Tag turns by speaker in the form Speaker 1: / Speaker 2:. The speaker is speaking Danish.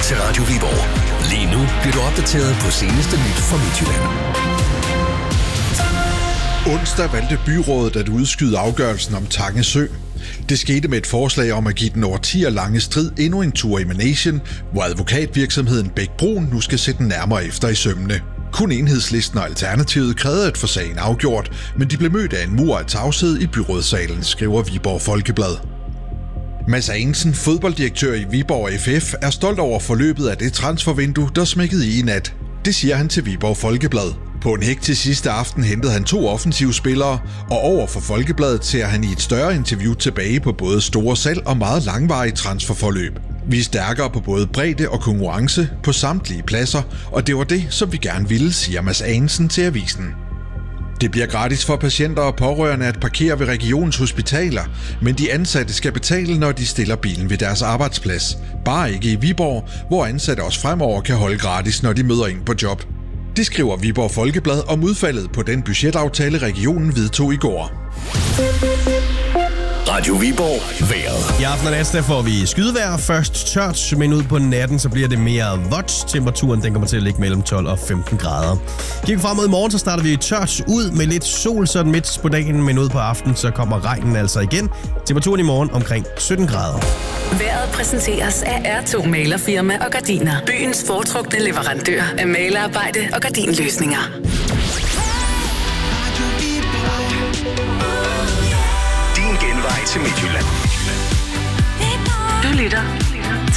Speaker 1: til Radio Viborg. Lige nu bliver du opdateret på seneste nyt fra Midtjylland.
Speaker 2: Onsdag valgte byrådet at udskyde afgørelsen om Tange Sø. Det skete med et forslag om at give den årtier lange strid endnu en tur i managen, hvor advokatvirksomheden Bech-Bruun nu skal sætte nærmere efter i sømmene. Kun Enhedslisten og Alternativet krævede at få sagen afgjort, men de blev mødt af en mur af tavshed i byrådssalen, skriver Viborg Folkeblad. Mads Anensen, fodbolddirektør i Viborg FF, er stolt over forløbet af det transfervindue, der smækkede i nat. Det siger han til Viborg Folkeblad. På en hektisk sidste aften hentede han 2 offensive spillere, og over for Folkebladet ser han i et større interview tilbage på både store salg og meget langvarige transferforløb. Vi er stærkere på både bredde og konkurrence på samtlige pladser, og det var det, som vi gerne ville, siger Mads Anensen til avisen. Det bliver gratis for patienter og pårørende at parkere ved regionens hospitaler, men de ansatte skal betale, når de stiller bilen ved deres arbejdsplads. Bare ikke i Viborg, hvor ansatte også fremover kan holde gratis, når de møder ind på job. Det skriver Viborg Folkeblad om udfaldet på den budgetaftale, regionen vedtog i går.
Speaker 1: Radio Viborg vejret.
Speaker 3: I aften og nat, der får vi skydevejr. Først tørt, men ud på natten, så bliver det mere vådt. Temperaturen den kommer til at ligge mellem 12 og 15 grader. Kigger frem mod i morgen, så starter vi tørt ud med lidt sol sådan midt på dagen, men ud på aftenen, så kommer regnen altså igen. Temperaturen i morgen omkring 17 grader.
Speaker 4: Vejret præsenteres af R2 Malerfirma og Gardiner. Byens foretrukne leverandør af malerarbejde og gardinløsninger.
Speaker 1: Din genvej til Midtjylland.
Speaker 4: Du lytter